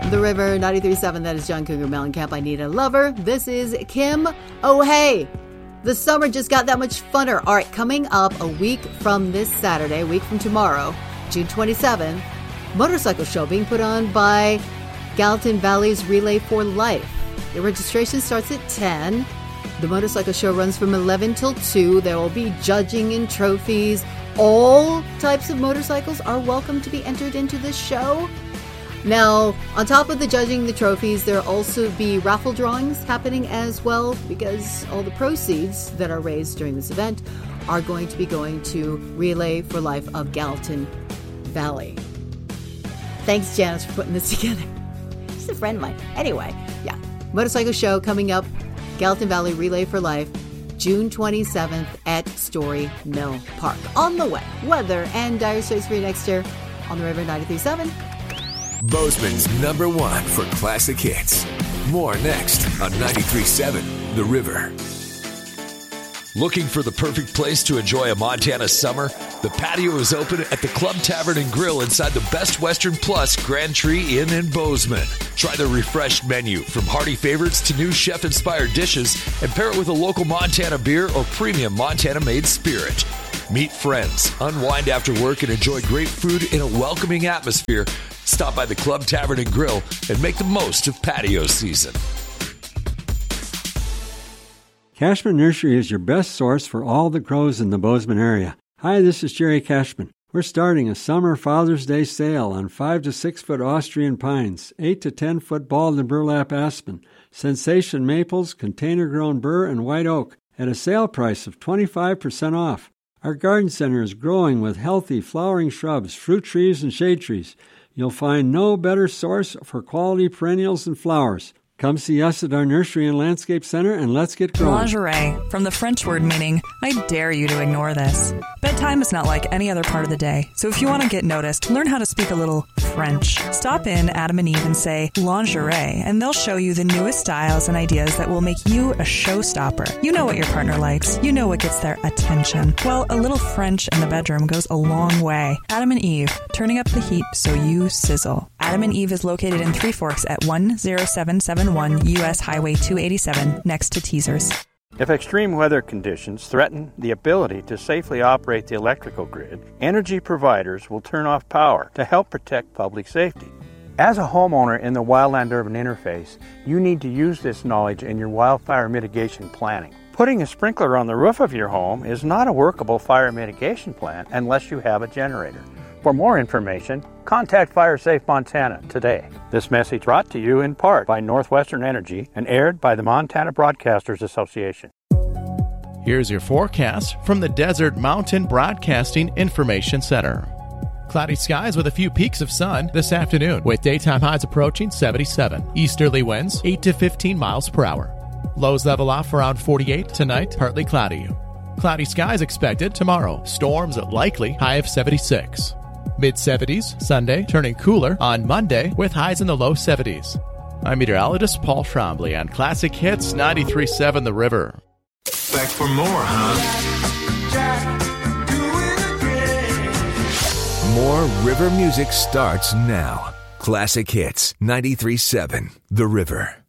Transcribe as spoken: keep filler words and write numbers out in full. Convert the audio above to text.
The River, ninety-three point seven. That is John Cougar Mellencamp. I Need a Lover. This is Kim. Oh, hey. The summer just got that much funner. All right, coming up a week from this Saturday, a week from tomorrow, June twenty-seventh, motorcycle show being put on by Gallatin Valley's Relay for Life. The registration starts at ten. The motorcycle show runs from eleven till two. There will be judging and trophies. All types of motorcycles are welcome to be entered into this show. Now, on top of the judging, the trophies, there will also be raffle drawings happening as well, because all the proceeds that are raised during this event are going to be going to Relay for Life of Gallatin Valley. Thanks, Janice, for putting this together. She's a friend of mine. Anyway, yeah. Motorcycle show coming up, Gallatin Valley Relay for Life, June twenty-seventh at Story Mill Park. On the way, weather and Dire Straits for you next year on the River ninety-three point seven. Bozeman's number one for classic hits. More next on ninety-three point seven The River. Looking for the perfect place to enjoy a Montana summer? The patio is open at the Club Tavern and Grill inside the Best Western Plus Grand Tree Inn in Bozeman. Try the refreshed menu from hearty favorites to new chef-inspired dishes and pair it with a local Montana beer or premium Montana-made spirit. Meet friends, unwind after work, and enjoy great food in a welcoming atmosphere. Stop by the Club Tavern and Grill and make the most of patio season. Cashman Nursery is your best source for all that grows in the Bozeman area. Hi, this is Jerry Cashman. We're starting a summer Father's Day sale on five to six foot Austrian pines, eight to ten foot bald and burlap aspen, sensation maples, container-grown burr, and white oak at a sale price of twenty-five percent off. Our garden center is growing with healthy flowering shrubs, fruit trees, and shade trees. You'll find no better source for quality perennials and flowers. Come see us at our nursery and landscape center, and let's get growing. Lingerie, from the French word meaning, I dare you to ignore this. Bedtime is not like any other part of the day, so if you want to get noticed, learn how to speak a little French. Stop in Adam and Eve and say lingerie, and they'll show you the newest styles and ideas that will make you a showstopper. You know what your partner likes. You know what gets their attention. Well, a little French in the bedroom goes a long way. Adam and Eve, turning up the heat so you sizzle. Adam and Eve is located in Three Forks at one oh seven seven one U S Highway two eighty-seven, next to Teasers. If extreme weather conditions threaten the ability to safely operate the electrical grid, energy providers will turn off power to help protect public safety. As a homeowner in the Wildland-Urban interface, you need to use this knowledge in your wildfire mitigation planning. Putting a sprinkler on the roof of your home is not a workable fire mitigation plan unless you have a generator. For more information, contact FireSafe Montana today. This message brought to you in part by Northwestern Energy and aired by the Montana Broadcasters Association. Here's your forecast from the Desert Mountain Broadcasting Information Center. Cloudy skies with a few peaks of sun this afternoon, with daytime highs approaching seventy-seven. Easterly winds eight to fifteen miles per hour. Lows level off around forty-eight tonight, partly cloudy. Cloudy skies expected tomorrow. Storms likely, high of seventy-six. Mid-seventies Sunday, turning cooler on Monday with highs in the low seventies. I'm meteorologist Paul Trombley on Classic Hits ninety-three point seven The River. Back for more, huh? More river music starts now. Classic Hits ninety-three point seven The River.